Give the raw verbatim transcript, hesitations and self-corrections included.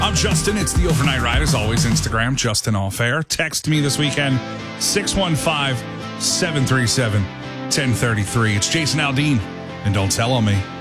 I'm Justin. It's the Overnight Ride. As always, Instagram, Justin Off Air. Text me this weekend, six one five, seven three seven, one zero three three. It's Jason Aldean, and don't tell on me.